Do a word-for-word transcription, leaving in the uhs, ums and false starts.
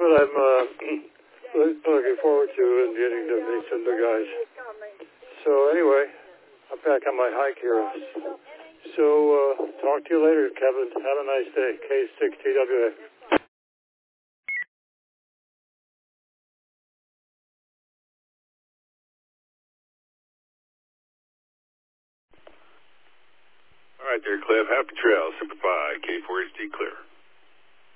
what I'm uh, looking forward to and getting to meet some of the guys. So anyway, I'm back on my hike here. So uh, talk to you later, Kevin. Have a nice day. K six T W A. All right there, Cliff. Happy trails. Simplify. K four H D clear.